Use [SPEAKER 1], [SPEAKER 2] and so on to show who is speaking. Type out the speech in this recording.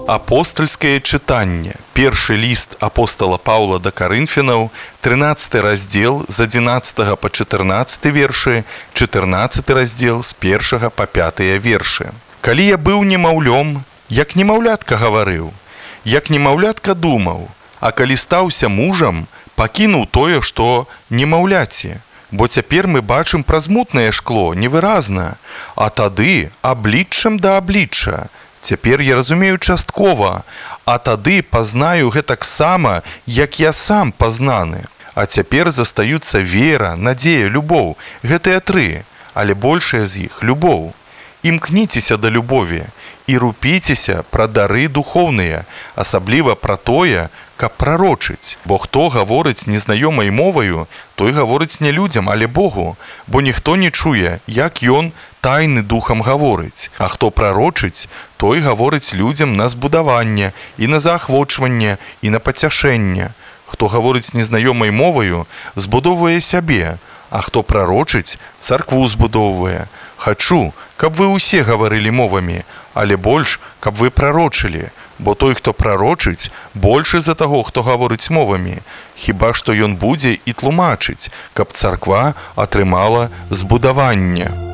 [SPEAKER 1] Апостольскае чытанне. Першы ліст апостола Паўла да Карынфянаў, 13 раздзел з 11 па 14 вершы, 14 раздзел з 1 па 5 вершы. Калі я быў немаўлём, як немаўлятка гаварыў, як немаўлятка думаў, а калі стаўся мужам, пакінуў тое, што немаўляці. Бо цяпер мы бачым праз мутнае шкло, невыразна, а тады абліччам да аблічча. Цяпер я разумею часткова, а тады пазнаю гэтаксама, як я сам пазнаны. А цяпер застаюцца вера, надзея, любоў. Гэтыя тры, але большая з іх – любоў. Імкніцеся да любові і рупіцеся пра дары духоўныя, асабліва пра тое, каб прарочыць. Бо хто гаворыць незнаёмай моваю, той гаворыць не людзям, але Богу, бо ніхто не чуе, як ён тайны духам гаворыць. А хто прарочыць, той гаворыць людзям на збудаванне і на заахвочванне і на пацяшэнне. Хто гаворыць незнаёмай моваю, збудоўвае сябе, а хто прарочыць, царкву збудоўвае. Хачу, каб вы ўсе гаварылі мовамі, але больш, каб вы прарочылі, бо той, хто прарочыць, большы за таго, хто гаворыць мовамі. Хіба што ён будзе і тлумачыць, каб царква атрымала збудаванне.